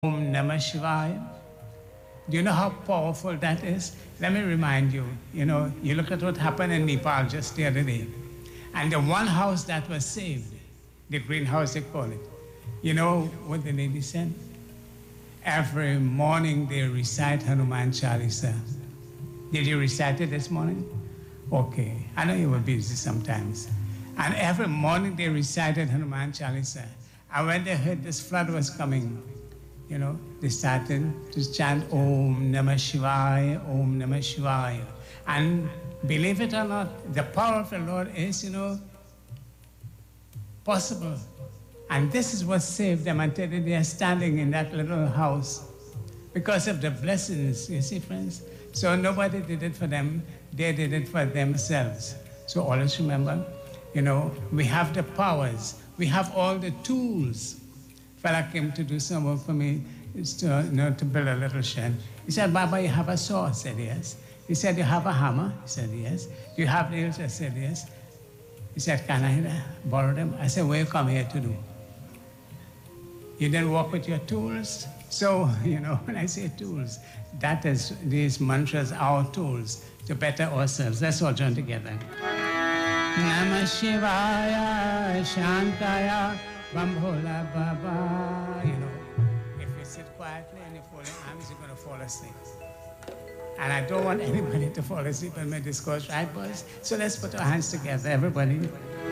Om Namah Shivaya. Do you know how powerful that is? Let me remind you, you look at what happened in Nepal just the other day. And the one house that was saved, the greenhouse they call it, you know what the lady said? Every morning they recite Hanuman Chalisa. Did you recite it this morning? Okay. I know you were busy sometimes. And every morning they recited Hanuman Chalisa. And when they heard this flood was coming, they started to chant Om Namah Shivaya, Om Namah Shivaya. And believe it or not, the power of the Lord is, possible. And this is what saved them until they are standing in that little house because of the blessings, you see, friends? So nobody did it for them, they did it for themselves. So always remember, we have the powers, we have all the tools. Fella came to do some work for me, to build a little shed. He said, Baba, you have a saw? I said, yes. He said, you have a hammer? I said, yes. Do you have nails? I said, yes. He said, can I borrow them? I said, what you come here to do? You didn't work with your tools? So, when I say tools, that is, these mantras are our tools to better ourselves. Let's all join together. Namah Shivaya Shantaya Bambola Baba. If you sit quietly and you fold your arms, you're going to fall asleep. And I don't want anybody to fall asleep in my discourse, right, boys? So let's put our hands together, everybody.